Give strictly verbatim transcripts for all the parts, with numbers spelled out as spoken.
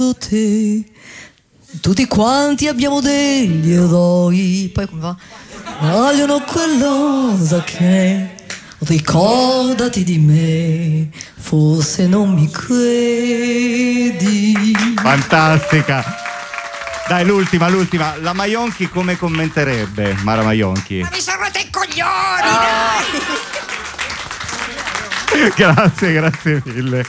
te. Tutti quanti abbiamo degli eroi. Poi come va? Vogliono qualcosa che ricordati di me, forse non mi credi. Fantastica. Dai, l'ultima, l'ultima. La Maionchi come commenterebbe, Mara Maionchi? Ma mi sono rotti i coglioni, dai! Grazie, grazie mille.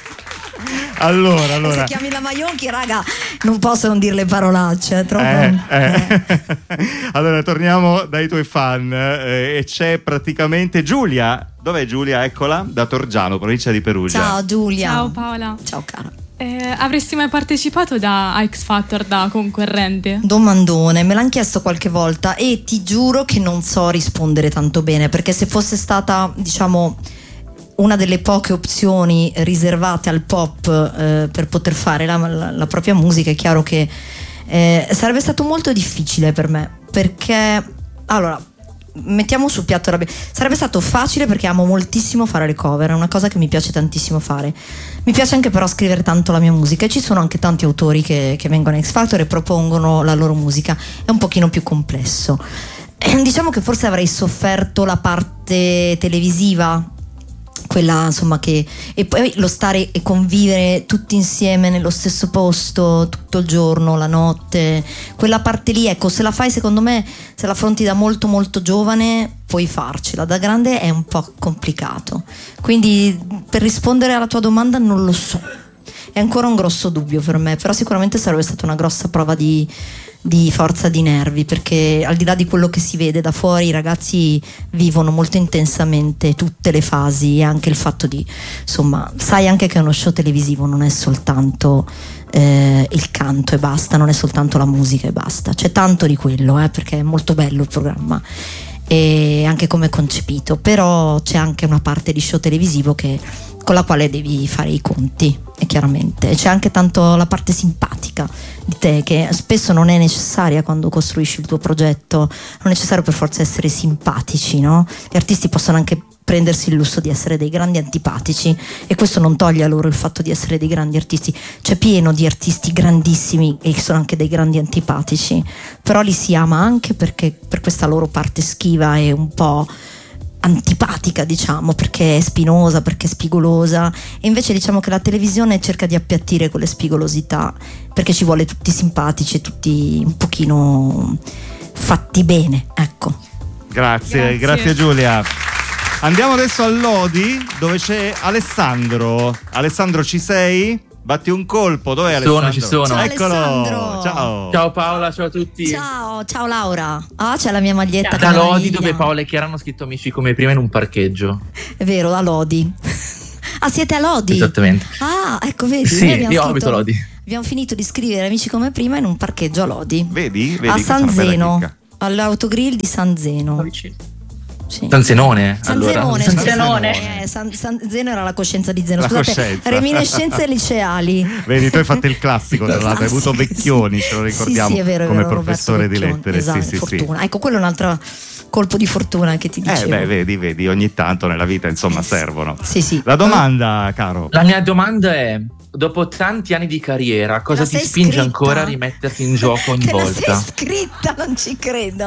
Allora, allora. Se chiami la Maionchi, raga, non posso non dire le parolacce, è troppo. Eh, eh. Allora, torniamo dai tuoi fan eh, e c'è praticamente Giulia. Dov'è Giulia? Eccola, da Torgiano, provincia di Perugia. Ciao Giulia. Ciao Paola. Ciao cara. Eh, avresti mai partecipato da a X Factor da concorrente? Domandone, me l'hanno chiesto qualche volta e ti giuro che non so rispondere tanto bene, perché se fosse stata, diciamo, una delle poche opzioni riservate al pop eh, per poter fare la, la, la propria musica, è chiaro che eh, sarebbe stato molto difficile per me, perché allora mettiamo sul piatto la... sarebbe stato facile perché amo moltissimo fare le cover, è una cosa che mi piace tantissimo fare. Mi piace anche però scrivere tanto la mia musica e ci sono anche tanti autori che, che vengono a X Factor e propongono la loro musica, è un pochino più complesso. E diciamo che forse avrei sofferto la parte televisiva, quella insomma che, e poi lo stare e convivere tutti insieme nello stesso posto tutto il giorno, la notte, quella parte lì, ecco, se la fai, secondo me, se la affronti da molto molto giovane puoi farcela, da grande è un po' complicato. Quindi per rispondere alla tua domanda non lo so, è ancora un grosso dubbio per me, però sicuramente sarebbe stata una grossa prova di di forza di nervi, perché al di là di quello che si vede da fuori, i ragazzi vivono molto intensamente tutte le fasi, e anche il fatto di, insomma, sai anche che uno show televisivo non è soltanto eh, il canto e basta, non è soltanto la musica e basta, c'è tanto di quello, eh, perché è molto bello il programma e anche come è concepito, però c'è anche una parte di show televisivo che, con la quale devi fare i conti, e chiaramente e c'è anche tanto la parte simpatica di te, che spesso non è necessaria quando costruisci il tuo progetto, non è necessario per forza essere simpatici, no? Gli artisti possono anche prendersi il lusso di essere dei grandi antipatici e questo non toglie a loro il fatto di essere dei grandi artisti. C'è pieno di artisti grandissimi e sono anche dei grandi antipatici, però li si ama anche perché per questa loro parte schiva e un po' antipatica, diciamo, perché è spinosa, perché è spigolosa, e invece diciamo che la televisione cerca di appiattire quelle spigolosità, perché ci vuole tutti simpatici e tutti un pochino fatti bene, ecco. Grazie, grazie, Grazie. Giulia. Andiamo adesso a Lodi, dove c'è Alessandro. Alessandro, ci sei? Batti un colpo, dov'è Alessandro? Ci sono, ci sono. Ciao, Eccolo. Alessandro. Ciao. Ciao Paola, ciao a tutti. Ciao, ciao Laura. Ah, c'è la mia maglietta. Da che Lodi, meraviglia. dove Paola e Chiara hanno scritto Amici come prima in un parcheggio. È vero, da Lodi. Ah, siete a Lodi? Esattamente. Ah, ecco, vedi. Sì, noi abbiamo io scritto- abito a Lodi. Abbiamo finito di scrivere Amici come prima in un parcheggio a Lodi. Vedi? Vedi a che sono San bella Zeno, chicca. all'autogrill di San Zeno. Sì. San Zenone, San allora. Zenone, San scusate. Zenone. Eh, San, San Zeno era la coscienza di Zeno. La Scusate, coscienza. reminiscenze liceali. Vedi, tu hai fatto il classico, tra l'altro, hai Ah, avuto sì, Vecchioni, sì. ce lo ricordiamo, sì, sì, è vero, è come vero, professore Roberto di Vecchioni. lettere. Esatto, sì, sì, sì. fortuna. Ecco, quello è un altro colpo di fortuna che ti dicevo. Eh beh, vedi, vedi, ogni tanto nella vita, insomma, Eh, sì. servono. Sì, sì. La domanda, caro. La mia domanda è: dopo tanti anni di carriera, cosa la ti sei spinge scritta? ancora a rimetterti in gioco ogni Te la volta? sei scritta, non ci credo.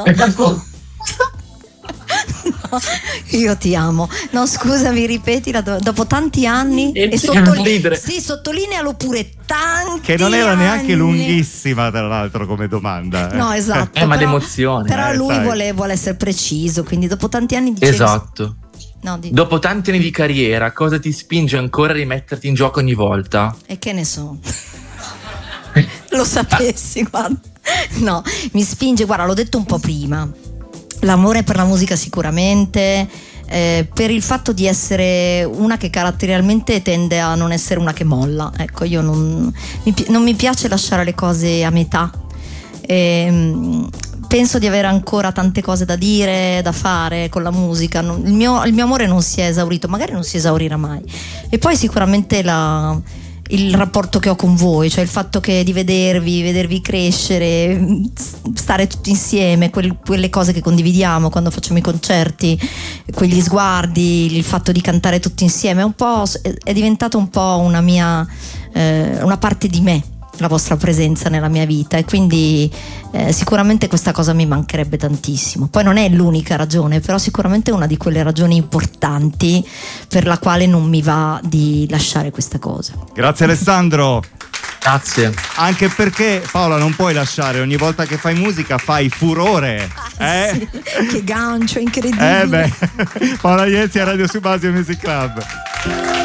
No, io ti amo. No, scusami, ripeti la do- dopo tanti anni E e ti sottoli- ridere. sì, sottolinealo pure, tanti Che non era neanche anni. lunghissima, tra l'altro, come domanda. eh. No, esatto. Eh, ma però- l'emozione, Però eh, lui sai. vuole, vuole essere preciso, quindi dopo tanti anni dicevi... Esatto. No, di- Dopo tanti anni di carriera, cosa ti spinge ancora a rimetterti in gioco ogni volta? E che ne so. Lo sapessi, guarda. No, mi spinge, guarda, l'ho detto un po' prima. L'amore per la musica sicuramente, eh, per il fatto di essere una che caratterialmente tende a non essere una che molla. Ecco, io non mi, pi- non mi piace lasciare le cose a metà. Ehm, penso di avere ancora tante cose da dire, da fare con la musica. Non- il, mio, il mio amore non si è esaurito, magari non si esaurirà mai. E poi sicuramente la... il rapporto che ho con voi, cioè il fatto che di vedervi, vedervi crescere, stare tutti insieme, quel- quelle cose che condividiamo quando facciamo i concerti, quegli sguardi, il fatto di cantare tutti insieme, è un po', è diventato un po' una mia, eh, una parte di me. la vostra presenza nella mia vita, e quindi eh, sicuramente questa cosa mi mancherebbe tantissimo. Poi non è l'unica ragione, però sicuramente è una di quelle ragioni importanti per la quale non mi va di lasciare questa cosa. Grazie Alessandro. Grazie. Anche perché Paola non puoi lasciare, ogni volta che fai musica fai furore. Ah, eh? sì. Che gancio incredibile. Eh beh, Paola Iezzi a Radio Subasio Music Club.